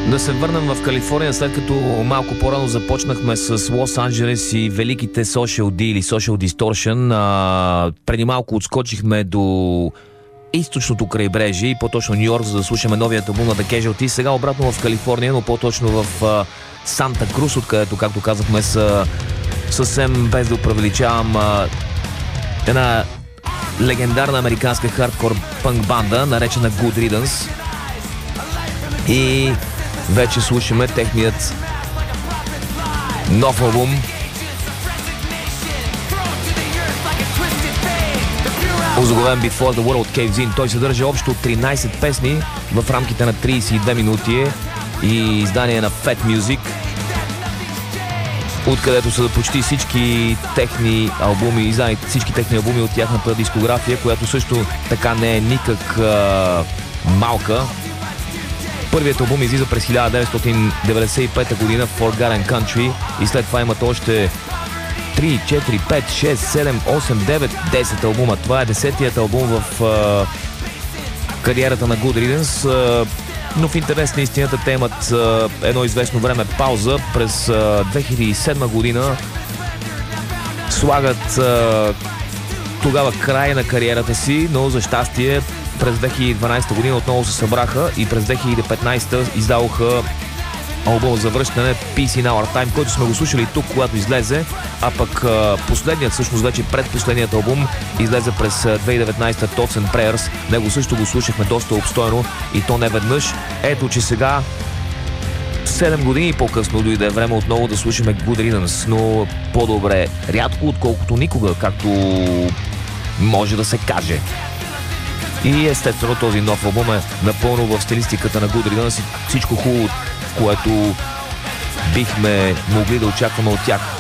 Да се върнем в Калифорния, след като малко по-рано започнахме с Лос Анджелес и великите Social D или Social Distortion. Преди малко отскочихме до източното крайбрежие и по-точно Нью Йорк, за да слушаме новият албум на The Casualty. Сега обратно в Калифорния, но по-точно в Санта Крус, откъдето, както казахме, са съвсем без да преувеличавам една легендарна американска хардкор пънк банда, наречена Good Riddance. И вече слушаме техният нов албум, озаглавен Before the World Caves In. Той съдържа общо 13 песни в рамките на 32 минути и издание на Fat Music, откъдето са почти всички техни албуми, изданите всички техни албуми от тяхната дискография, която също така не е никак малка. Първият албум излиза през 1995 година, Forgotten Country, и след това имат още 3, 4, 5, 6, 7, 8, 9, 10 албума. Това е 10-тият албум в кариерата на Good Riddance, но в интерес на истината те имат едно известно време пауза. През 2007 година слагат тогава край на кариерата си, но за щастие през 2012 година отново се събраха и през 2015 издаваха албум за връщане Peace in Our Time, който сме го слушали тук, когато излезе, а пък последният, всъщност вече предпоследният албум, излезе през 2019 Thoughts and Prayers. Него също го слушахме доста обстойно и то не веднъж. Ето, че сега 7 години по-късно дойде време отново да слушаме Good Riddance, но по-добре рядко, отколкото никога, както може да се каже. И естествено този нов албум е напълно в стилистиката на Good Riddance и всичко хубаво, което бихме могли да очакваме от тях.